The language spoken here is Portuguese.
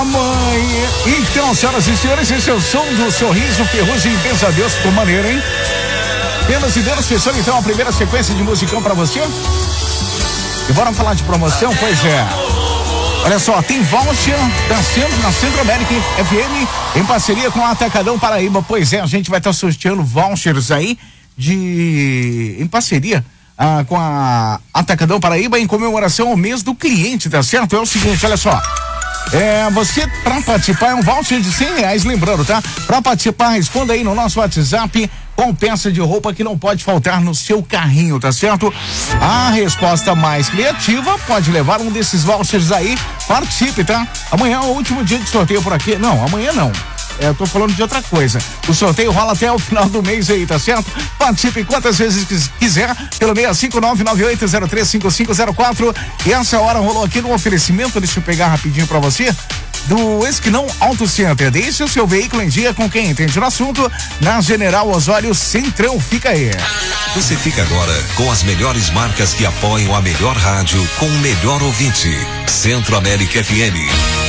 mãe. Então, senhoras e senhores, esse é o som do Sorriso, Ferrugem e Pesadeus. Ficou maneiro, hein? Penas e Deus, fechando então a primeira sequência de musicão pra você. E bora falar de promoção? Pois é. Olha só, tem voucher na Centro América FM em parceria com a Atacadão Paraíba. Pois é, a gente vai estar sorteando vouchers aí em parceria com a Atacadão Paraíba em comemoração ao mês do cliente, tá certo? É o seguinte, olha só. Você, pra participar, é um voucher de R$100, lembrando, tá? Pra participar, responda aí no nosso WhatsApp com peça de roupa que não pode faltar no seu carrinho, tá certo? A resposta mais criativa pode levar um desses vouchers aí. Participe, tá? Amanhã é o último dia de sorteio por aqui. Não, amanhã não. Eu tô falando de outra coisa. O sorteio rola até o final do mês aí, tá certo? Participe quantas vezes quiser pelo 65998035504. E essa hora rolou aqui no oferecimento, deixa eu pegar rapidinho pra você, do Esquinão Auto Center. Deixe o seu veículo em dia com quem entende no assunto, na General Osório Centrão. Fica aí. Você fica agora com as melhores marcas que apoiam a melhor rádio com o melhor ouvinte. Centro América FM.